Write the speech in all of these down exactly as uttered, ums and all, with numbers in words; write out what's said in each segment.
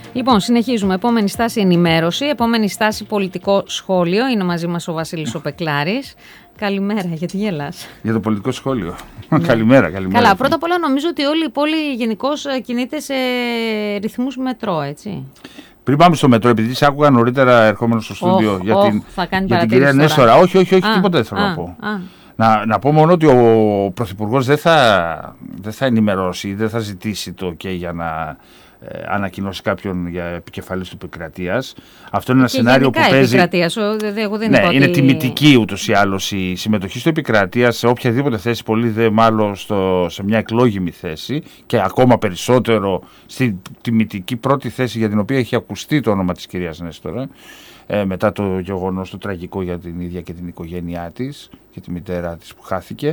Λοιπόν, συνεχίζουμε. Επόμενη στάση ενημέρωση, επόμενη στάση πολιτικό σχόλιο. Είναι μαζί μας ο Βασίλης ο Πεκλάρης. Καλημέρα, γιατί γελάς? Για το πολιτικό σχόλιο. Ναι. καλημέρα, καλημέρα. Καλά, πρώτα απ' όλα νομίζω ότι όλη η πόλη γενικώς κινείται σε ρυθμούς μετρό, έτσι. Πριν πάμε στο μετρό, επειδή σε άκουγα νωρίτερα ερχόμενο στο στούντιο oh, για, oh, την, για την κυρία Νέστορα. Όχι, όχι, όχι, α, τίποτα δεν θέλω α, να πω. Α. Να, να πω μόνο ότι ο Πρωθυπουργός δεν θα, δεν θα ενημερώσει, δεν θα ζητήσει το OK για να ε, ανακοινώσει κάποιον για επικεφαλής του επικρατείας. Αυτό είναι ένα και σενάριο που παίζει. Εγώ δεν ναι, είναι ότι... τιμητική ούτως ή άλλως η συμμετοχή στο επικρατεία σε οποιαδήποτε θέση, πολύ δε μάλλον στο, σε μια εκλόγιμη θέση και ακόμα περισσότερο στη τιμητική πρώτη θέση για την οποία έχει ακουστεί το όνομα της κυρίας Νέστορα. Ε, μετά το γεγονός το τραγικό για την ίδια και την οικογένειά της και τη μητέρα της που χάθηκε,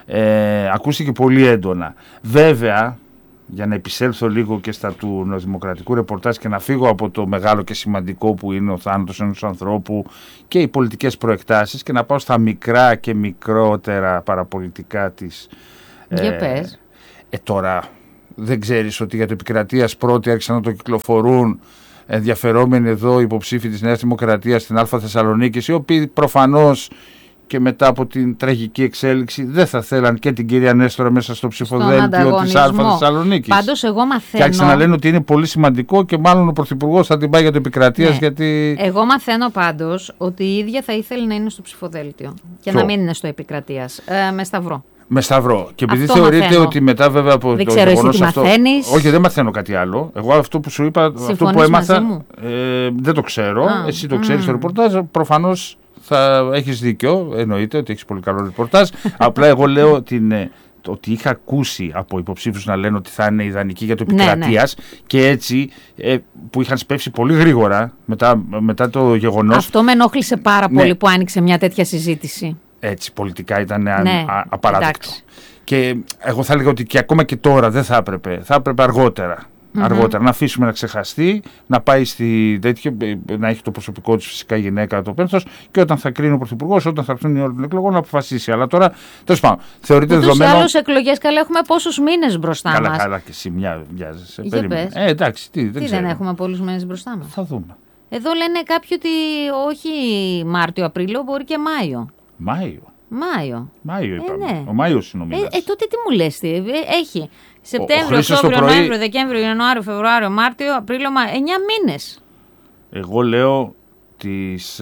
ε, ακούστηκε πολύ έντονα. Βέβαια, για να επισέλθω λίγο και στα του νεοδημοκρατικού ρεπορτάζ και να φύγω από το μεγάλο και σημαντικό που είναι ο θάνατος ενός ανθρώπου και οι πολιτικές προεκτάσεις και να πάω στα μικρά και μικρότερα παραπολιτικά της. Για ε, πες. Ε, τώρα δεν ξέρεις ότι για το επικρατείας πρώτη άρχισαν να το κυκλοφορούν ενδιαφερόμενοι εδώ υποψήφοι της Νέας Δημοκρατίας στην Α Θεσσαλονίκη, οι οποίοι προφανώς και μετά από την τραγική εξέλιξη δεν θα θέλαν και την κυρία Νέστορα μέσα στο ψηφοδέλτιο της Α Θεσσαλονίκης. Πάντως εγώ μαθαίνω... Και άρχισαν να λένε ότι είναι πολύ σημαντικό και μάλλον ο Πρωθυπουργός θα την πάει για το επικρατείας, ναι. γιατί... Εγώ μαθαίνω πάντως ότι η ίδια θα ήθελε να είναι στο ψηφοδέλτιο και Ποιο? να μην είναι στο επικρατείας, ε, με σταυρό. Με σταυρό. Και επειδή αυτό θεωρείτε μαθαίνω. ότι μετά βέβαια από δεν το ξέρω γεγονός εσύ τι αυτό. Μαθαίνεις. Όχι, δεν μαθαίνω κάτι άλλο. Εγώ αυτό που σου είπα, Συμφωνείς αυτό που έμαθα. Μου? Ε, δεν το ξέρω. Α, εσύ το ξέρεις mm. το ρεπορτάζ. Προφανώς θα έχεις δίκιο. Εννοείται ότι έχεις πολύ καλό ρεπορτάζ. Απλά εγώ λέω την, ότι είχα ακούσει από υποψήφιους να λένε ότι θα είναι ιδανική για το επικρατείας ναι, ναι. και έτσι ε, που είχαν σπεύσει πολύ γρήγορα μετά, μετά το γεγονός. Αυτό με ενόχλησε πάρα ναι. πολύ που άνοιξε μια τέτοια συζήτηση. Έτσι, πολιτικά ήταν ναι, α, απαράδεκτο. Εντάξει. Και εγώ θα έλεγα ότι και ακόμα και τώρα δεν θα έπρεπε. Θα έπρεπε αργότερα. Mm-hmm. Αργότερα να αφήσουμε να ξεχαστεί, να πάει στη τέτοια, να έχει το προσωπικό της φυσικά γυναίκα το πένθος και όταν θα κρίνει ο Πρωθυπουργός, όταν θα έρθουν οι όροι των εκλογών να αποφασίσει. Αλλά τώρα, τέλος πάντων, θεωρείται ούτως δεδομένο. Σε άλλους εκλογές καλά έχουμε πόσους μήνες μπροστά καλά, μας. Καλά, και εσύ μια βιάζεσαι. Για πες. Ε, εντάξει, τι, δεν, τι δεν έχουμε πολλούς μήνες μπροστά μας. Θα δούμε. Εδώ λένε κάποιοι ότι όχι Μάρτιο-Απρίλιο, μπορεί και Μάιο. Μάιο. Μάιο. Μάιο είπαμε. Ε, ναι. Ο Μάιος είναι ο μήνας. Ε, ε, τότε τι μου λες, τι, ε, έχει Σεπτέμβριο, Οκτώβριο, πρωί... Νοέμβριο, Δεκέμβριο, Ιανουάριο, Φεβρουάριο, Μάρτιο, Απρίλιο, Μάιο. εννιά μήνες. Εγώ λέω τις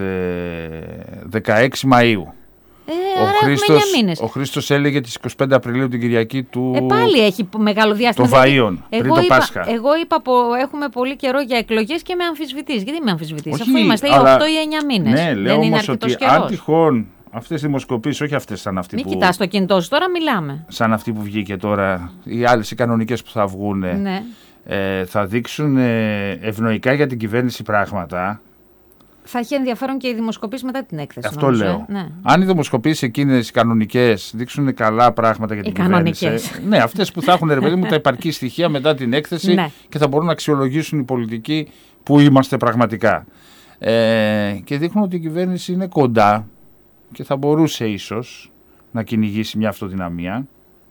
ε, δεκαέξι Μαΐου. Ε, ο, Χρήστος, μήνες. ο Χρήστος έλεγε τις εικοστή πέμπτη Απριλίου την Κυριακή του. Ε, πάλι έχει μεγάλο διάστημα. Των Βαΐων, πριν το είπα, Πάσχα. Εγώ είπα πω έχουμε πολύ καιρό για εκλογές και με αμφισβητείς. Γιατί με αμφισβητείς, Όχι, αφού είμαστε αλλά... οκτώ ή εννιά μήνες. Ναι, λέω δεν είναι όμως ότι καιρός. αν τυχόν αυτές οι δημοσκοπήσεις, όχι αυτές σαν αυτή Μην που. Μην κοιτάς το κινητό σου, τώρα μιλάμε. Σαν αυτή που βγήκε τώρα, οι άλλες οι κανονικές που θα βγουν, ναι. ε, θα δείξουν ε, ευνοϊκά για την κυβέρνηση πράγματα. Θα έχει ενδιαφέρον και οι δημοσκοπήσεις μετά την έκθεση. Αυτό νομίζω, λέω. Ε? Ναι. Αν οι δημοσκοπήσεις εκείνες οι κανονικές δείξουν καλά πράγματα για την οι κυβέρνηση. Κανονικές. Ναι, αυτές που θα έχουν ρε παιδί μου τα επαρκή στοιχεία μετά την έκθεση ναι. και θα μπορούν να αξιολογήσουν οι πολιτικοί που είμαστε πραγματικά. Ε, και δείχνουν ότι η κυβέρνηση είναι κοντά και θα μπορούσε ίσως να κυνηγήσει μια αυτοδυναμία.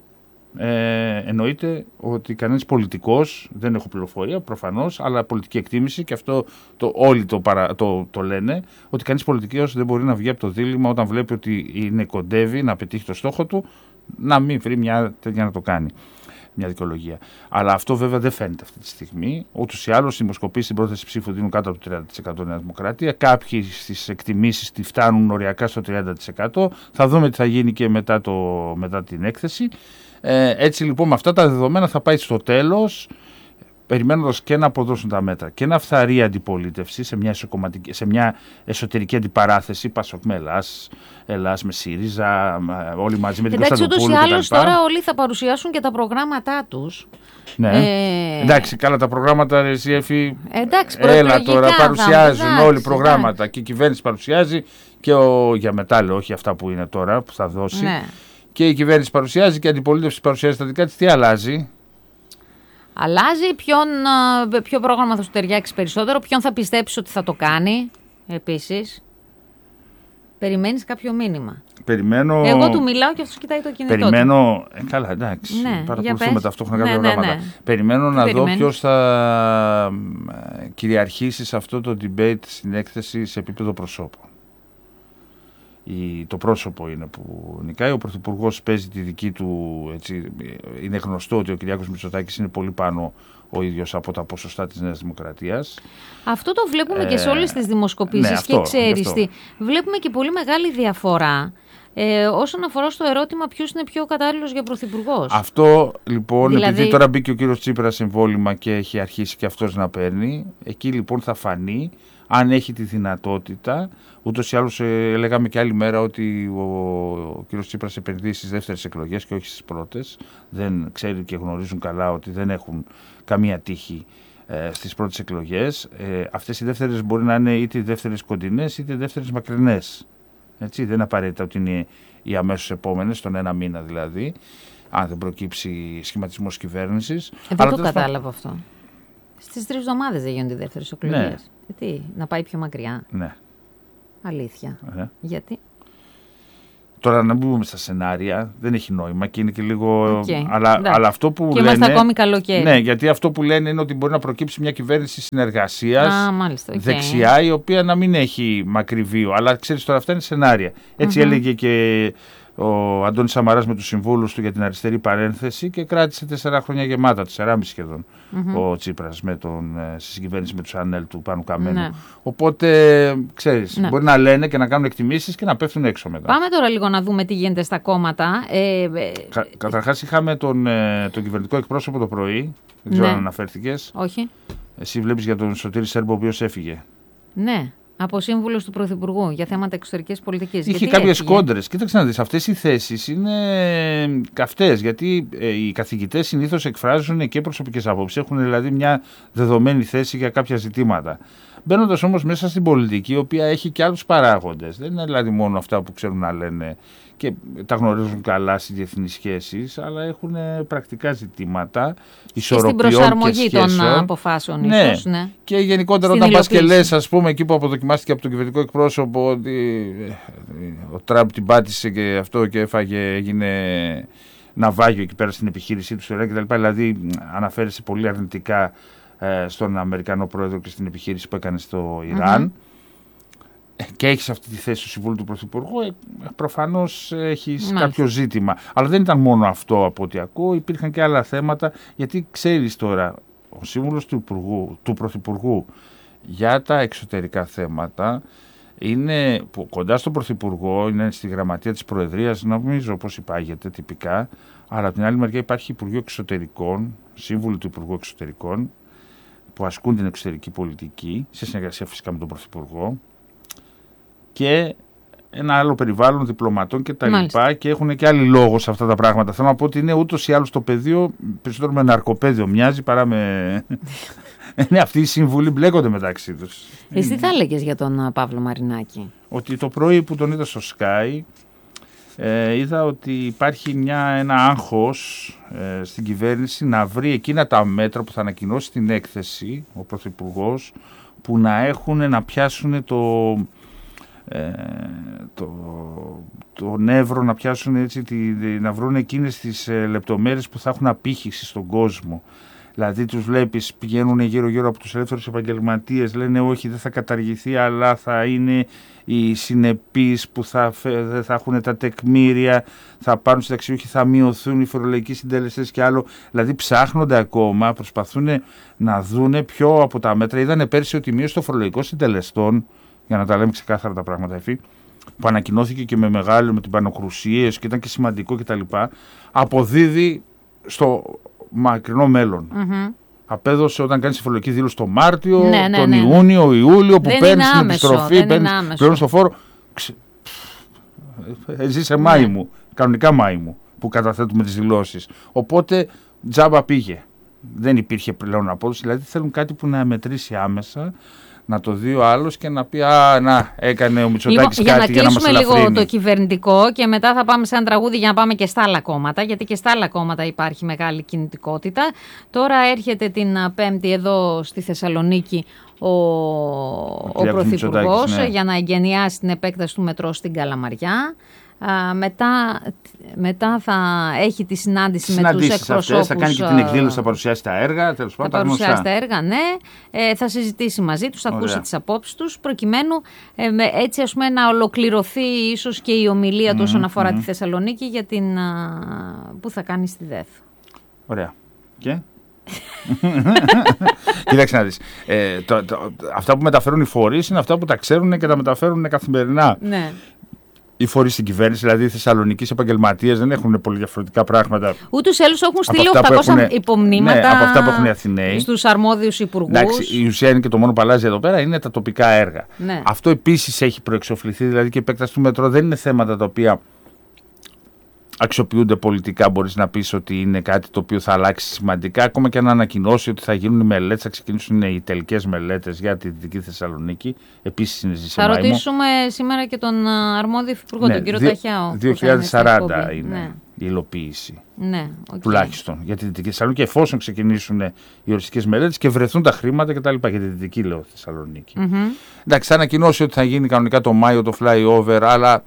Ε, εννοείται ότι κανένας πολιτικός, δεν έχω πληροφορία προφανώς, αλλά πολιτική εκτίμηση και αυτό το, όλοι το, παρα, το, το λένε, ότι κανείς πολιτικός δεν μπορεί να βγει από το δίλημμα όταν βλέπει ότι είναι κοντεύει να πετύχει το στόχο του, να μην βρει μια τέτοια να το κάνει, μια δικαιολογία. Αλλά αυτό βέβαια δεν φαίνεται αυτή τη στιγμή. Ούτως ή άλλως οι δημοσκοπήσεις στην πρόθεση ψήφου δίνουν κάτω από το τριάντα τοις εκατό Νέα Δημοκρατία. Κάποιοι στις εκτιμήσεις τη φτάνουν οριακά στο τριάντα τοις εκατό. Θα δούμε τι θα γίνει και μετά, το, μετά την έκθεση. Ε, έτσι λοιπόν με αυτά τα δεδομένα θα πάει στο τέλος, περιμένοντας και να αποδώσουν τα μέτρα και να φθαρεί η αντιπολίτευση σε μια, σε μια εσωτερική αντιπαράθεση, Πασόκ με Ελλάς, Ελλάς με ΣΥΡΙΖΑ, όλοι μαζί με την Κωνσταντινούπολη. Εντάξει, ούτως ή άλλως τώρα όλοι θα παρουσιάσουν και τα προγράμματά τους. Ναι. Ε... Εντάξει, καλά τα προγράμματα, εσύ Εφη, εντάξει, έλα τώρα, παρουσιάζουν εντάξει, όλοι προγράμματα εντάξει. Και η κυβέρνηση παρουσιάζει και ο, για μετά λέω, όχι αυτά που είναι τώρα, που θα δώσει. Ναι. Και η κυβέρνηση παρουσιάζει και η αντιπολίτευση παρουσιάζει τα δικά της. Τι αλλάζει? Αλλάζει ποιον, ποιο πρόγραμμα θα σου ταιριάξει περισσότερο, ποιον θα πιστέψει ότι θα το κάνει επίσης. Περιμένεις κάποιο μήνυμα. Περιμένω... Εγώ του μιλάω και αυτός κοιτάει το κινητό. Περιμένω. Ε, καλά, εντάξει. Ναι, παρακολουθούμε ταυτόχρονα κάποια ναι, ναι, πράγματα. Ναι. Περιμένω Τι να περιμένεις? δω ποιος θα κυριαρχήσει σε αυτό το debate στην έκθεση σε επίπεδο προσώπων. Η, το πρόσωπο είναι που νικάει. Ο Πρωθυπουργός παίζει τη δική του. Έτσι, είναι γνωστό ότι ο Κυριάκος Μητσοτάκης είναι πολύ πάνω ο ίδιος από τα ποσοστά της Νέας Δημοκρατίας. Αυτό το βλέπουμε ε, και σε όλες τις δημοσκοπήσεις. Ναι, αυτό, και ξέρεις τι, βλέπουμε και πολύ μεγάλη διαφορά ε, όσον αφορά στο ερώτημα ποιος είναι πιο κατάλληλος για πρωθυπουργός. Αυτό λοιπόν, δηλαδή... επειδή τώρα μπήκε ο κύριος Τσίπρας σε εμβόλυμα και έχει αρχίσει και αυτός να παίρνει, εκεί λοιπόν θα φανεί αν έχει τη δυνατότητα. Ούτως ή άλλως ε, λέγαμε και άλλη μέρα ότι ο, ο κύριος Τσίπρας επενδύει στις δεύτερες εκλογές και όχι στις πρώτες. Δεν ξέρει και γνωρίζουν καλά ότι δεν έχουν καμία τύχη ε, στις πρώτες εκλογές. Ε, αυτές οι δεύτερες μπορεί να είναι είτε οι δεύτερες κοντινές είτε οι δεύτερες μακρινές. Έτσι, δεν είναι απαραίτητα ότι είναι οι αμέσως επόμενες, τον ένα μήνα δηλαδή, αν δεν προκύψει σχηματισμός κυβέρνησης. Ε, δεν το κατάλαβα αυτό. Στις τρεις εβδομάδες δεν γίνονται οι δεύτερες εκλογές. Ναι. Γιατί, να πάει πιο μακριά. Ναι. Αλήθεια. Ε. Γιατί. Τώρα να μπούμε στα σενάρια, δεν έχει νόημα και είναι και λίγο... Okay. Αλλά, αλλά αυτό που και λένε... είμαστε ακόμη καλοκαίρι. Ναι, γιατί αυτό που λένε είναι ότι μπορεί να προκύψει μια κυβέρνηση συνεργασίας Α, μάλιστα, okay. δεξιά, η οποία να μην έχει μακρύ βίο. Αλλά ξέρεις τώρα, αυτά είναι σενάρια. Έτσι mm-hmm. έλεγε και ο Αντώνης Σαμαράς με τους συμβούλους του για την αριστερή παρένθεση και κράτησε τέσσερα χρόνια γεμάτα, τεσσεράμιση σχεδόν, mm-hmm. ο Τσίπρας με τον, στη συγκυβέρνηση με τους Ανέλ του Πάνου Καμένου. Ναι. Οπότε, ξέρεις, ναι. μπορεί να λένε και να κάνουν εκτιμήσεις και να πέφτουν έξω μετά. Πάμε τώρα λίγο να δούμε τι γίνεται στα κόμματα. Ε, ε, Κα, καταρχάς είχαμε τον, τον κυβερνητικό εκπρόσωπο το πρωί, δεν ξέρω ναι. αν αναφέρθηκες. Όχι. Εσύ βλέπεις για τον Σωτήρη Σέρμπο, ο οποίος έφυγε. Ναι. Από σύμβουλος του Πρωθυπουργού για θέματα εξωτερικής πολιτικής. Είχε κάποιες κόντρες. Κοίταξε να δεις, αυτές οι θέσεις είναι καυτές, γιατί ε, οι καθηγητές συνήθως εκφράζουν και προσωπικές απόψεις. Έχουν δηλαδή μια δεδομένη θέση για κάποια ζητήματα. Μπαίνοντας όμως μέσα στην πολιτική, η οποία έχει και άλλους παράγοντες. Δεν είναι δηλαδή μόνο αυτά που ξέρουν να λένε και τα γνωρίζουν καλά στις διεθνείς σχέσεις, αλλά έχουν πρακτικά ζητήματα ισορροπιών και, στην προσαρμογή και σχέσεων. Των αποφάσεων ναι. ίσως, ναι. Και γενικότερα στην όταν πας και λες, ας πούμε, εκεί που αποδοκιμάστηκε από τον κυβερνητικό εκπρόσωπο ότι ο Τραμπ την πάτησε και αυτό και έφαγε, έγινε ναυάγιο εκεί πέρα στην επιχείρησή του κτλ. Δηλαδή αναφέρεσε πολύ αρνητικά ε, στον Αμερικανό πρόεδρο και στην επιχείρηση που έκανε στο Ιράν. Mm-hmm. Και έχεις αυτή τη θέση του Συμβούλου του Πρωθυπουργού, ε, προφανώς έχεις Μάλιστα. κάποιο ζήτημα. Αλλά δεν ήταν μόνο αυτό από ό,τι ακούω, υπήρχαν και άλλα θέματα, γιατί ξέρεις τώρα, ο Σύμβουλος του, Υπουργού, του Πρωθυπουργού για τα εξωτερικά θέματα είναι που, κοντά στον Πρωθυπουργό, είναι στη γραμματεία της Προεδρίας, νομίζω όπως υπάγεται τυπικά, αλλά από την άλλη μεριά υπάρχει Υπουργείο Εξωτερικών, Σύμβουλο του Υπουργού Εξωτερικών, που ασκούν την εξωτερική πολιτική, σε συνεργασία φυσικά με τον Πρωθυπουργό, και ένα άλλο περιβάλλον διπλωματών και τα λοιπά, και έχουν και άλλοι λόγο σε αυτά τα πράγματα. Θέλω να πω ότι είναι ούτως ή άλλως το πεδίο περισσότερο με ναρκοπαίδιο μοιάζει παρά με... ναι, αυτοί οι σύμβουλοι μπλέκονται μεταξύ τους. Εσύ τι θα έλεγες για τον Παύλο Μαρινάκη? Ότι το πρωί που τον είδα στο Sky ε, είδα ότι υπάρχει μια, ένα άγχος ε, στην κυβέρνηση να βρει εκείνα τα μέτρα που θα ανακοινώσει στην έκθεση ο Πρωθυπουργός, που να έχουν να πιάσουν το... Ε, το, το νεύρο, να πιάσουν έτσι, τη, να βρουν εκείνες τις ε, λεπτομέρειες που θα έχουν απήχηση στον κόσμο. Δηλαδή τους βλέπεις πηγαίνουν γύρω γύρω από τους ελεύθερους επαγγελματίες, λένε όχι δεν θα καταργηθεί, αλλά θα είναι οι συνεπείς που θα, θα έχουν τα τεκμήρια, θα πάρουν συνταξιούχοι, θα μειωθούν οι φορολογικοί συντελεστές και άλλο. Δηλαδή ψάχνονται ακόμα, προσπαθούν να δούνε ποιο από τα μέτρα. Είδανε πέρσι ότι η μείωση των φορολογικών συντελεστών, για να τα λέμε ξεκάθαρα τα πράγματα, εφή, που ανακοινώθηκε και με μεγάλο, με την πανοκρουσίες και ήταν και σημαντικό κτλ., αποδίδει στο μακρινό μέλλον. Mm-hmm. Απέδωσε όταν κάνεις τη φορολογική δήλωση το Μάρτιο, ναι, ναι, τον ναι, ναι. Ιούνιο, Ιούλιο, που παίρνεις την άμεσο, επιστροφή, παίρνεις στο φόρο. Ξε... Ζει σε Μάη ναι. μου, κανονικά Μάη μου, που καταθέτουμε τις δηλώσεις. Οπότε τζάμπα πήγε. Δεν υπήρχε πλέον απόδοση, δηλαδή θέλουν κάτι που να μετρήσει άμεσα, να το δει ο άλλος και να πει «Α, να, έκανε ο Μητσοτάκης λοιπόν, κάτι για να μας ελαφρύνει». Για να κλείσουμε λίγο το κυβερνητικό και μετά θα πάμε σε ένα τραγούδι για να πάμε και στα άλλα κόμματα, γιατί και στα άλλα κόμματα υπάρχει μεγάλη κινητικότητα. Τώρα έρχεται την Πέμπτη εδώ στη Θεσσαλονίκη ο, ο, ο Πρωθυπουργός, ναι, για να εγκαινιάσει την επέκταση του μετρό στην Καλαμαριά. Α, μετά, μετά θα έχει τη συνάντηση με τους εκπροσώπους. Αυτές, θα κάνει και την εκδήλωση, θα παρουσιάσει τα έργα. Τέλος πάντων, θα παρουσιάσει τα έργα, ναι. Ε, θα συζητήσει μαζί τους, θα Ωραία. ακούσει τις απόψεις τους, προκειμένου ε, έτσι ας πούμε να ολοκληρωθεί ίσως και η ομιλία mm, του όσον αφορά mm. τη Θεσσαλονίκη για την, α, που θα κάνει στη ΔΕΘ. Ωραία. Και... Κοίταξε να δεις. Ε, το, το, αυτά που μεταφέρουν οι φορείς είναι αυτά που τα ξέρουν και τα μεταφέρουν καθημερινά. Ναι. Οι φορείς στην κυβέρνηση, δηλαδή οι Θεσσαλονικείς επαγγελματίες, δεν έχουν πολύ διαφορετικά πράγματα. Ούτως ή άλλως έχουν στείλει οκτακόσια έχουν, υπομνήματα, ναι, από αυτά που έχουν οι Αθηναίοι στους αρμόδιους υπουργούς. Εντάξει, η ουσία είναι και το μόνο που αλλάζει εδώ πέρα είναι τα τοπικά έργα. Ναι. Αυτό επίσης έχει προεξοφληθεί, δηλαδή και η επέκταση του μετρό δεν είναι θέματα τα οποία αξιοποιούνται πολιτικά. Μπορείς να πεις ότι είναι κάτι το οποίο θα αλλάξει σημαντικά, ακόμα και να ανακοινώσει ότι θα γίνουν οι μελέτες, θα ξεκινήσουν οι τελικές μελέτες για τη Δυτική Θεσσαλονίκη. Επίσης είναι ζήσιμο. Θα ρωτήσουμε σήμερα και τον αρμόδιο υπουργό, ναι, τον κύριο Ταχιάο. δύο χιλιάδες σαράντα είναι, ναι, η υλοποίηση. Ναι, okay. Τουλάχιστον για τη Δυτική Θεσσαλονίκη, εφόσον ξεκινήσουν οι οριστικές μελέτες και βρεθούν τα χρήματα κτλ. Για τη Δυτική, λέω, Θεσσαλονίκη. Mm-hmm. Εντάξει, θα ανακοινώσει ότι θα γίνει κανονικά το Μάιο το flyover, αλλά.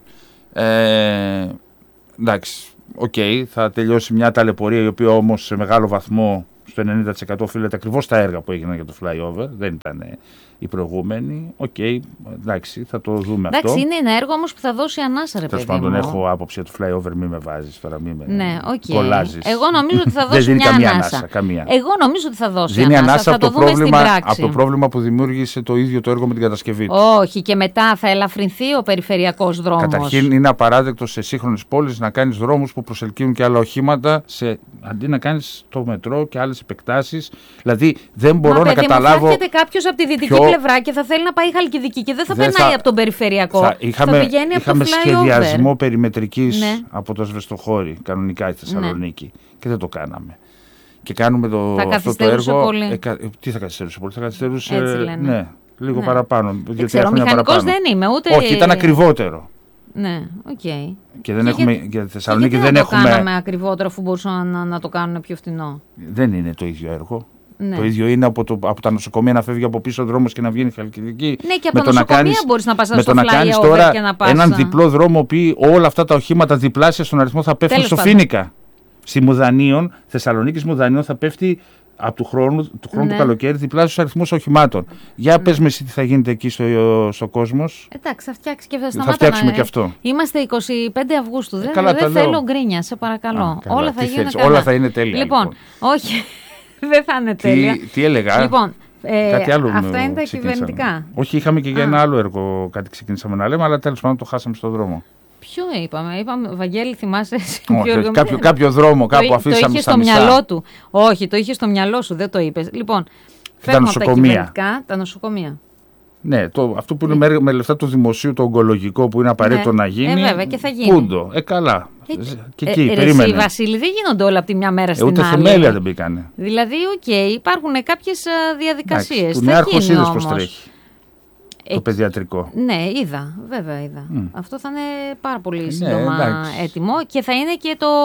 Ε, εντάξει, οκ, okay, θα τελειώσει μια ταλαιπωρία η οποία όμως σε μεγάλο βαθμό στο ενενήντα τοις εκατό οφείλεται ακριβώς στα έργα που έγιναν για το flyover, δεν ήταν οι προηγούμενοι. Οκ, okay, εντάξει, θα το δούμε εντάξει, αυτό. Εντάξει, είναι ένα έργο όμως που θα δώσει ανάσα, ρε παιδί μου. Τέλος πάντων, έχω άποψη για το flyover, μη με βάζεις τώρα, μη με ναι, okay. κολλάζεις. Εγώ νομίζω ότι θα δώσει δεν μια καμία ανάσα. ανάσα καμία. Εγώ νομίζω ότι θα δώσει δίνει ανάσα, ανάσα θα από, το το δούμε πρόβλημα, στην πράξη. από το πρόβλημα που δημιούργησε το ίδιο το έργο με την κατασκευή του. Όχι, και μετά θα ελαφρυνθεί ο περιφερειακός δρόμος. Καταρχήν, είναι απαράδεκτο σε σύγχρονες πόλεις να κάνεις δρόμους που προσελκύουν και άλλα οχήματα, σε, αντί να κάνεις το μετρό και άλλες επεκτάσεις. Δηλαδή, δεν μπορώ Μα, να παιδί καταλάβω. Θα έρχεται κάποιος από τη δυτική ποιο... πλευρά και θα θέλει να πάει Χαλκιδική και δεν θα δεν περνάει θα... από τον περιφερειακό. Θα... Είχαμε, θα πηγαίνει είχαμε από το σχεδιασμό περιμετρικής, ναι, από το Ασβεστοχώρι, κανονικά η Θεσσαλονίκη. Ναι. Και δεν το κάναμε. Και κάνουμε το, θα αυτό το έργο. Πολύ. Ε, κα... Τι θα καθυστερούσε πολύ, θα καθυστερούσε. Έτσι λένε. Ναι, λίγο ναι. παραπάνω. Δεν ξέρω, μηχανικός δεν είμαι ούτε. Όχι, ήταν ακριβότερο. Ναι, οκ. Okay. Και δεν και έχουμε. Για, για τη Θεσσαλονίκη και δεν το έχουμε. Δεν το κάναμε ακριβότερο, αφού μπορούσαν να, να το κάνουν πιο φθηνό. Δεν είναι το ίδιο έργο. Ναι. Το ίδιο είναι από, το, από τα νοσοκομεία να φεύγει από πίσω ο δρόμος και να βγαίνει η Χαλκιδική. Ναι, και από τα νοσοκομεία μπορείς να πας στο flyover τώρα και να πας. Έναν διπλό δρόμο που όλα αυτά τα οχήματα διπλάσια στον αριθμό θα πέφτουν στο Φοίνικα. Στη Μουδανίων, Θεσσαλονίκης Μουδανίων θα πέφτει από του χρόνου, του, χρόνου ναι. του καλοκαίρι διπλάσιους αριθμούς οχημάτων. Για ναι. πες με εσύ τι θα γίνεται εκεί στο, στο κόσμος. Εντάξει, θα φτιάξει και θα, θα φτιάξουμε να... και αυτό. Είμαστε είκοσι πέντε Αυγούστου. Ε, καλά, δεν θέλω γκρίνια, σε παρακαλώ. Α, καλά, όλα, θα γίνουν όλα θα είναι τέλεια. Λοιπόν, λοιπόν. όχι. Δεν θα είναι τέλεια. Τι, τι έλεγα. Λοιπόν, ε, κάτι άλλο αυτά είναι τα κυβερνητικά. Όχι, είχαμε και για ένα άλλο έργο κάτι ξεκινήσαμε να λέμε, αλλά τέλος πάντων το χάσαμε στον δρόμο. Ποιο είπαμε, είπαμε, Βαγγέλη, θυμάσαι. Όχι, κάποιο, κάποιο δρόμο κάπου το, αφήσαμε. Το είχε στο μισά. μυαλό του. Όχι, το είχε στο μυαλό σου, δεν το είπες. Λοιπόν, φεύγουμε από τα κυβερνητικά, τα νοσοκομεία. Ναι, το, αυτό που είναι ναι. με λεφτά του δημοσίου, το ογκολογικό που είναι απαραίτητο ναι. να γίνει. Ε, βέβαια, και θα γίνει. Πούντο. Ε, καλά. Ε, και εκεί, ε, περίμενε. Εσύ, Βασίλη, δεν γίνονται όλα από τη μια μέρα ε, στην ούτε άλλη. Ούτε θεμέλια δεν μπήκανε. Δηλαδή, οκ, okay, υπάρχουν κάποιες διαδικασίες. Του Νεάρχος είδες πώς τρέχει. Το παιδιατρικό. Ναι, είδα, βέβαια είδα. Mm. Αυτό θα είναι πάρα πολύ σύντομα ναι, έτοιμο και θα είναι και το,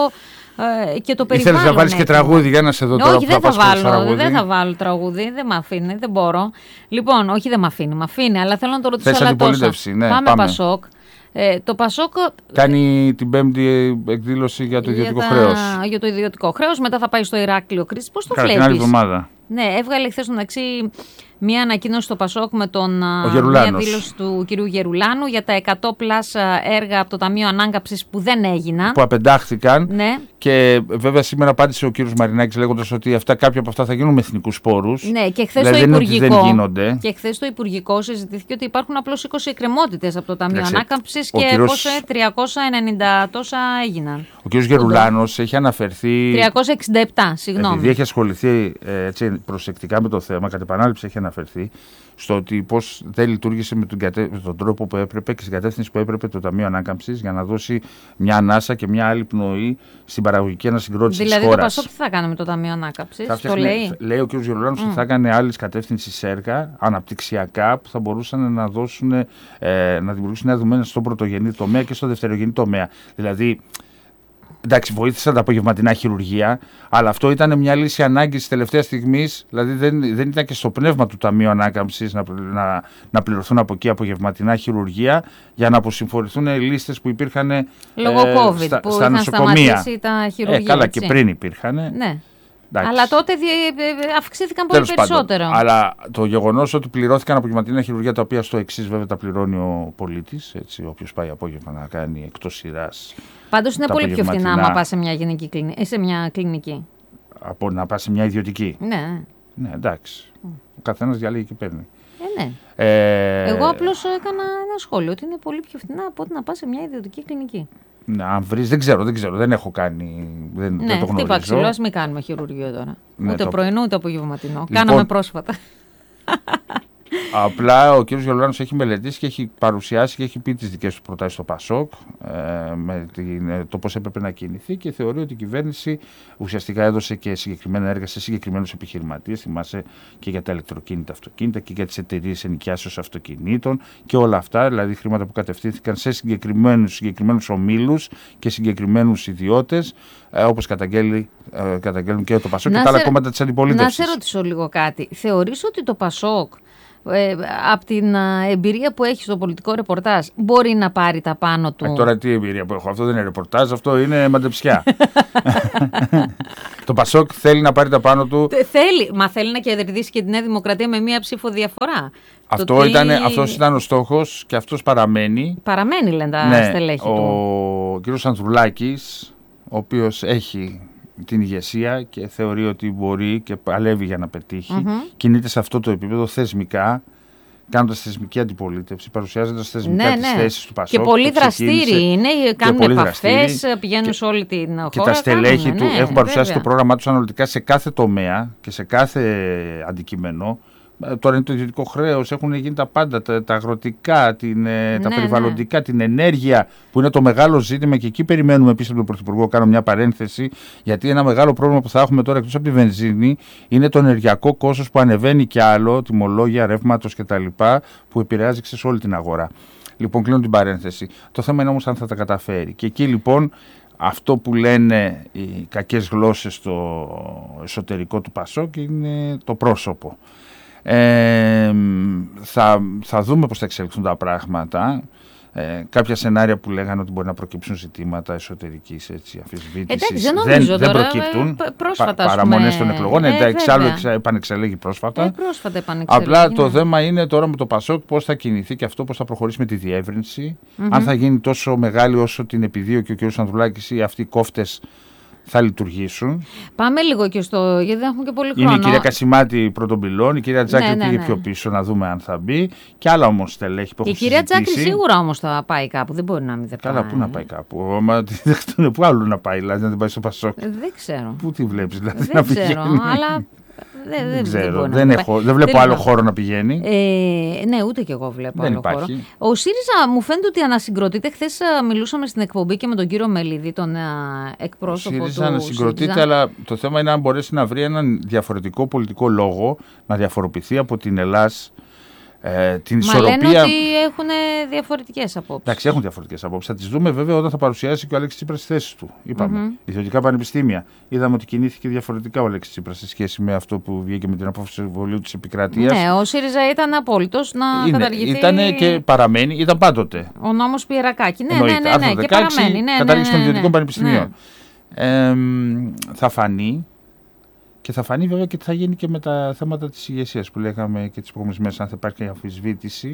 ε, και το περιβάλλον. Ήθελες να βάλεις και τραγούδι για να σε δω τώρα. Όχι, δεν θα, βάλω, δεν θα βάλω τραγούδι, δεν με αφήνει, δεν μπορώ. Λοιπόν, όχι δεν με αφήνει, με αφήνει, αλλά θέλω να το ρωτήσω άλλα τόσα. Ναι, πάμε, πάμε Πασόκ. Ε, το Πασόκ κάνει την Πέμπτη εκδήλωση για το ιδιωτικό χρέος. Για το ιδιωτικό χρέος, μετά θα πάει στο Ηράκλειο Κρήτης. Πώς το βλέπεις? Την άλλη εβδομάδα. Ναι, έβγαλε χθες στο μεταξύ μία ανακοίνωση στο Πασόκ με τον, μία δήλωση του κυρίου Γερουλάνου για τα εκατό πλας έργα από το Ταμείο Ανάγκαψης που δεν έγιναν. Που απεντάχθηκαν. Ναι. Και βέβαια σήμερα απάντησε ο κύριος Μαρινάκης λέγοντας ότι αυτά, κάποια από αυτά θα γίνουν με εθνικούς πόρους. Ναι, και χθες δηλαδή το Υπουργικό. Και χθες το Υπουργικό συζητήθηκε ότι υπάρχουν απλώς είκοσι εκκρεμότητες από το Ταμείο Ανάκαμψης και κύριος... πώς τριακόσια ενενήντα τόσα έγιναν. Ο κύριος Γερουλάνος έχει αναφερθεί. τριακόσια εξήντα επτά, συγγνώμη. Επειδή έχει ασχοληθεί έτσι, προσεκτικά με το θέμα, κατ' επανάληψη έχει αναφερθεί. αναφερθεί, στο ότι πώς δεν λειτουργήσε με τον, κατε... με τον τρόπο που έπρεπε και στην κατεύθυνση που έπρεπε το Ταμείο Ανάκαμψης για να δώσει μια ανάσα και μια άλλη πνοή στην παραγωγική ανασυγκρότηση δηλαδή, της χώρας. Δηλαδή το Πασόκ τι θα κάνει με το Ταμείο Ανάκαμψης, το φτιάχνει, λέει. Λέει ο κ. Γερουλάνος mm. ότι θα έκανε άλλης κατεύθυνσης έργα αναπτυξιακά που θα μπορούσαν να, δώσουν, ε, να δημιουργήσουν νέα δεδομένα στον πρωτογενή τομέα και στο δευτερογενή τομέα. Δηλαδή, εντάξει, βοήθησαν τα απογευματινά χειρουργεία, αλλά αυτό ήταν μια λύση ανάγκης της τελευταίας στιγμής. Δηλαδή, δεν, δεν ήταν και στο πνεύμα του Ταμείου Ανάκαμψης να, να, να πληρωθούν από εκεί απογευματινά χειρουργεία για να αποσυμφορηθούν οι λίστες που υπήρχαν λόγω ε, COVID, στα, που στα είχαν νοσοκομεία. Σταματήσει τα χειρουργεία. Ε, καλά, έτσι. και πριν υπήρχαν. Ναι. Εντάξει. Αλλά τότε αυξήθηκαν πολύ Τέλος περισσότερο. Πάντων, αλλά το γεγονός ότι πληρώθηκαν απογευματινά χειρουργεία, τα οποία στο εξής βέβαια τα πληρώνει ο πολίτης, όποιος πάει απόγευμα να κάνει εκτός σειράς. Πάντως είναι πολύ πιο φθηνά άμα πας σε μια, γενική κλινική, σε μια κλινική. Από να πας σε μια ιδιωτική. Ναι. Ναι, εντάξει. Mm. Ο καθένας διαλέγει και παίρνει. Ε, ναι. Ε... Εγώ απλώς έκανα ένα σχόλιο ότι είναι πολύ πιο φθηνά από ότι να πας σε μια ιδιωτική κλινική. Να, αν βρεις, δεν ξέρω, δεν ξέρω, δεν έχω κάνει, δεν, ναι, δεν το γνωρίζω. Ναι, ξύλο, ας μην κάνουμε χειρουργείο τώρα. Ναι, ούτε το... πρωινό, ούτε απογευματινό. Λοιπόν, κάναμε πρόσφατα. Απλά ο κ. Γερουλάνος έχει μελετήσει και έχει παρουσιάσει και έχει πει τις δικές του προτάσεις στο Πασόκ ε, με την, το πώς έπρεπε να κινηθεί και θεωρεί ότι η κυβέρνηση ουσιαστικά έδωσε και συγκεκριμένα έργα σε συγκεκριμένους επιχειρηματίες. Θυμάσαι και για τα ηλεκτροκίνητα αυτοκίνητα και για τις εταιρείες ενοικιάσεως αυτοκινήτων και όλα αυτά, δηλαδή χρήματα που κατευθύνθηκαν σε συγκεκριμένους, συγκεκριμένους ομίλους και συγκεκριμένους ιδιώτες, ε, όπως καταγγέλει, ε, καταγγέλνουν και το Πασόκ να και τα άλλα κόμματα της αντιπολίτευσης. Να σε ρωτήσω λίγο κάτι. Θεωρείς ότι το Πασόκ, Ε, από την α, εμπειρία που έχει στο πολιτικό ρεπορτάζ, μπορεί να πάρει τα πάνω του? Ε, τώρα τι εμπειρία που έχω? Αυτό δεν είναι ρεπορτάζ, αυτό είναι μαντεψιά. Το Πασόκ θέλει να πάρει τα πάνω του. Θέλει, μα θέλει να κερδίσει και τη Νέα Δημοκρατία με μία ψήφο διαφορά. Αυτό τι... ήταν, αυτός ήταν ο στόχος και αυτός παραμένει. Παραμένει, λένε τα ναι, στελέχη ο του. Ο κ. Ανδρουλάκης, ο οποίος έχει την ηγεσία και θεωρεί ότι μπορεί και παλεύει για να πετύχει, mm-hmm. κινείται σε αυτό το επίπεδο θεσμικά, κάνοντας θεσμική αντιπολίτευση, παρουσιάζοντας θεσμικά ναι, τις ναι. θέσεις του Πασόκ. Και πολύ δραστήριοι είναι, κάνουν επαφές, πηγαίνουν και, σε όλη την χώρα. Και τα στελέχη κάνουν, του ναι, έχουν παρουσιάσει βέβαια. το πρόγραμμά τους αναλυτικά σε κάθε τομέα και σε κάθε αντικείμενο. Τώρα είναι το ιδιωτικό χρέος, έχουν γίνει τα πάντα, τα, τα αγροτικά, την, ναι, τα περιβαλλοντικά, ναι. την ενέργεια, που είναι το μεγάλο ζήτημα και εκεί περιμένουμε επίσης από τον Πρωθυπουργό. Κάνω μια παρένθεση, γιατί ένα μεγάλο πρόβλημα που θα έχουμε τώρα εκτός από τη βενζίνη είναι το ενεργειακό κόστος που ανεβαίνει κι άλλο, τιμολόγια ρεύματος κτλ., που επηρεάζει σε όλη την αγορά. Λοιπόν, κλείνω την παρένθεση. Το θέμα είναι όμως αν θα τα καταφέρει. Και εκεί λοιπόν αυτό που λένε οι κακές γλώσσες στο εσωτερικό του Πασόκ είναι το πρόσωπο. Ε, θα, θα δούμε πώς θα εξελιχθούν τα πράγματα. Ε, κάποια σενάρια που λέγανε ότι μπορεί να προκύψουν ζητήματα εσωτερικής αμφισβήτησης δεν, δεν, τώρα, δεν προκύπτουν. Πρόσφατα, πα, παραμονές των εκλογών. Ε, ε, εξάλλου επανεξελέγει πρόσφατα. Ε, πρόσφατα επανεξελέγει, Απλά ναι. το θέμα είναι τώρα με το Πασόκ πώς θα κινηθεί και αυτό πώς θα προχωρήσει με τη διεύρυνση. Mm-hmm. Αν θα γίνει τόσο μεγάλη όσο την επιδίωκε ο κ. Ανδρουλάκης ή αυτοί οι κόφτες θα λειτουργήσουν. Πάμε λίγο και στο. Γιατί δεν έχουμε και πολύ χρόνο. Είναι η κυρία Κασιμάτη πρώτον πυλών, η κυρία Τζάκρη ναι, ναι, πήγε ναι. πιο πίσω να δούμε αν θα μπει. Και άλλα όμως στελέχη που έχουν συζητήσει. Η κυρία Τζάκρη σίγουρα όμως θα πάει κάπου. Δεν μπορεί να μην δεν πάει. Καλά, πού να πάει κάπου. Μα πού άλλο να πάει, δηλαδή να την πάει στο Πασόκ. Δεν ξέρω. Πού τη βλέπεις, δηλαδή. Δεν ξέρω, αλλά. Δεν, δεν ξέρω, δεν, δεν, έχω, δεν βλέπω δεν άλλο χώρο να πηγαίνει. Ε, ναι, ούτε κι εγώ βλέπω δεν άλλο υπάρχει. χώρο. Ο ΣΥΡΙΖΑ μου φαίνεται ότι ανασυγκροτείται. Χθες μιλούσαμε στην εκπομπή και με τον κύριο Μελίδη, τον εκπρόσωπο του ΣΥΡΙΖΑ. Ανασυγκροτείται, αλλά το θέμα είναι αν μπορέσει να βρει έναν διαφορετικό πολιτικό λόγο, να διαφοροποιηθεί από την Ελλάς. Ε, την Μα ισορροπία... λένε ότι έχουν διαφορετικές απόψεις. Εντάξει, έχουν διαφορετικές απόψεις. Θα τις δούμε βέβαια όταν θα παρουσιάσει και ο Αλέξης Τσίπρας τις θέσεις του. Είπαμε. Mm-hmm. Ιδιωτικά πανεπιστήμια. Είδαμε ότι κινήθηκε διαφορετικά ο Αλέξης Τσίπρας σε σχέση με αυτό που βγήκε με την απόφαση του Βουλίου της Επικρατείας. Ναι, ο ΣΥΡΙΖΑ ήταν απόλυτος να είναι, καταργηθεί. Ήταν και παραμένει, ήταν πάντοτε. Ο νόμος Πιερακάκη. Ναι, εννοείται, ναι, ναι, ναι, ναι, και παραμένει. Ναι, κατάργηση των ναι, ναι, ιδιωτικών ναι. πανεπιστημίων. Ναι. Ε, θα φανεί. Και θα φανεί βέβαια και τι θα γίνει και με τα θέματα της ηγεσίας που λέγαμε και τις προηγούμενες μέρες, αν θα υπάρχει αμφισβήτηση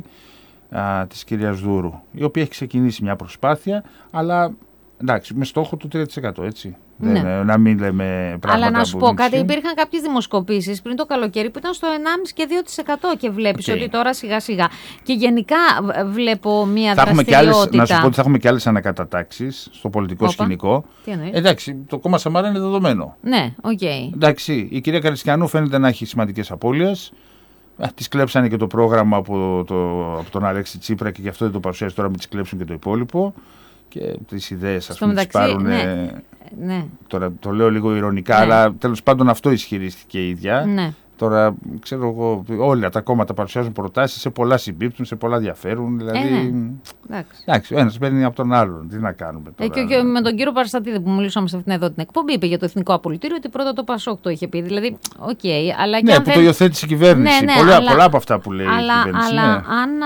α, της κυρίας Δούρου, η οποία έχει ξεκινήσει μια προσπάθεια, αλλά εντάξει, με στόχο του τρία τοις εκατό, έτσι. Ναι. Δεν, να μην λέμε πράγματα. Αλλά να σου που πω κάτι, ισχύουν. υπήρχαν κάποιες δημοσκοπήσεις πριν το καλοκαίρι που ήταν στο ενάμιση και δύο τοις εκατό και βλέπεις okay. ότι τώρα σιγά σιγά. Και γενικά βλέπω μια θα δραστηριότητα. Άλλες, να σου πω ότι θα έχουμε και άλλες ανακατατάξεις στο πολιτικό Όπα. σκηνικό. Τι εννοείς? Εντάξει, το κόμμα Σαμάρα είναι δεδομένο. Ναι, οκ. Okay. Εντάξει, η κυρία Καριστιανού φαίνεται να έχει σημαντικές απώλειες. Της κλέψανε και το πρόγραμμα από, το, από τον Αλέξη Τσίπρα και γι' αυτό δεν το παρουσιάζει τώρα, μην τις κλέψουν και το υπόλοιπο. Και τις ιδέες, ας πούμε, τις πάρουν. Ναι, ναι. Τώρα το λέω λίγο ηρωνικά, ναι. αλλά τέλος πάντων αυτό ισχυρίστηκε η ίδια. Ναι. Τώρα, ξέρω εγώ, όλα τα κόμματα παρουσιάζουν προτάσεις, σε πολλά συμπίπτουν, σε πολλά διαφέρουν. Δηλαδή. Ε, ναι. Εντάξει. Εντάξει, ο ένας παίρνει από τον άλλον. Τι να κάνουμε τώρα. Ε, και, και με τον κύριο Παραστατίδη που μιλήσαμε σε αυτήν εδώ την εκπομπή, είπε για το Εθνικό Απολυτήριο ότι πρώτα το Πασόκ το είχε πει. Δηλαδή, οκ, okay, αλλά και ναι, αν που θέλει... το υιοθέτησε η κυβέρνηση. Ναι, ναι, πολλά, αλλά... πολλά από αυτά που λέει αλλά, η κυβέρνηση. Αλλά ναι. αν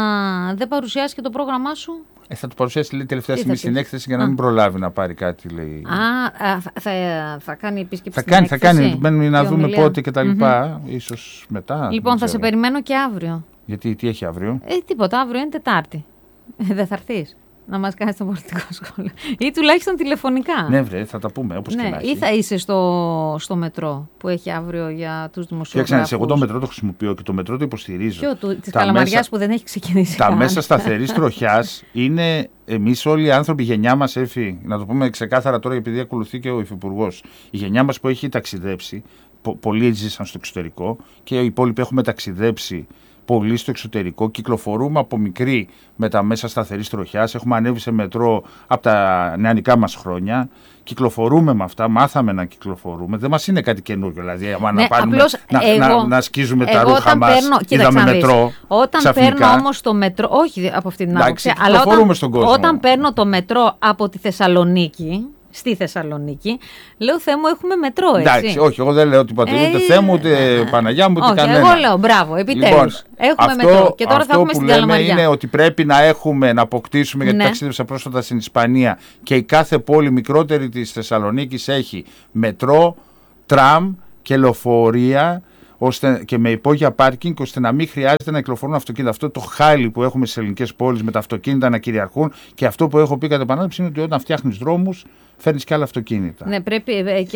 α, δεν παρουσιάσει και το πρόγραμμά σου. Ε, θα το παρουσιάσει λέει, τελευταία Τι στιγμή στην έκθεση για να μην προλάβει να πάρει κάτι. Λέει. Α, α θα, θα κάνει επίσκεψη. Θα κάνει, στην θα κάνει. Μένουμε να η δούμε ομιλία. πότε και τα λοιπά. Mm-hmm. Ίσως μετά. Λοιπόν, θα σε περιμένω και αύριο. Γιατί, τι έχει αύριο? Ε, τίποτα, αύριο είναι Τετάρτη. Ε, δεν θα έρθεις να μας κάνεις το πολιτικό σχόλιο. Ή τουλάχιστον τηλεφωνικά. Ναι, βρε, θα τα πούμε όπως ναι, και να έχει. Ή θα είσαι στο, στο μετρό που έχει αύριο για τους δημοσιογράφους. Κοίταξε, εγώ το μετρό το χρησιμοποιώ και το μετρό το υποστηρίζω. Ποιο, του, της Καλαμαριάς μέσα, που δεν έχει ξεκινήσει. Τα μέσα σταθερής τροχιάς είναι εμείς όλοι οι άνθρωποι, η γενιά μας, Έφη, να το πούμε ξεκάθαρα τώρα επειδή ακολουθεί και ο Υφυπουργός, η γενιά μας που έχει ταξιδέψει, πο, πολλοί ζήσαν στο εξωτερικό και οι υπόλοιποι έχουμε ταξιδέψει πολύ στο εξωτερικό, κυκλοφορούμε από μικρή με τα μέσα σταθερής τροχιάς, έχουμε ανέβει σε μετρό από τα νεανικά μας χρόνια, κυκλοφορούμε με αυτά, μάθαμε να κυκλοφορούμε, δεν μας είναι κάτι καινούργιο, δηλαδή ναι, να, πάρουμε, απλώς, να, εγώ, να, να σκίζουμε τα ρούχα μας, παίρνω, είδαμε μετρό, όταν ξαφνικά. Παίρνω όμως το μετρό, όχι από αυτή την άποψη, αλλά όταν, στον κόσμο. Όταν παίρνω το μετρό από τη Θεσσαλονίκη, στη Θεσσαλονίκη, λέω Θεέ μου έχουμε μετρό, έτσι. Εντάξει, όχι, εγώ δεν λέω τίποτα, ε, ούτε Θεέ μου, ούτε ε, Παναγιά μου, ούτε όχι, κανένα. Εγώ λέω μπράβο, επιτέλους. Λοιπόν, έχουμε αυτό, μετρό και τώρα θα έχουμε στην Καλαμαριά. Αυτό που λέμε είναι ότι πρέπει να έχουμε, να αποκτήσουμε, γιατί ναι. ταξίδεψα πρόσφατα στην Ισπανία και η κάθε πόλη μικρότερη της Θεσσαλονίκης έχει μετρό, τραμ και λεωφορεία, ώστε και με υπόγεια πάρκινγκ, ώστε να μην χρειάζεται να κυκλοφορούν αυτοκίνητα. Αυτό το χάλι που έχουμε στις ελληνικές πόλεις με τα αυτοκίνητα να κυριαρχούν, και αυτό που έχω πει κατά επανάληψη είναι ότι όταν φτιάχνεις δρόμους φέρνεις και άλλα αυτοκίνητα. Ναι, πρέπει.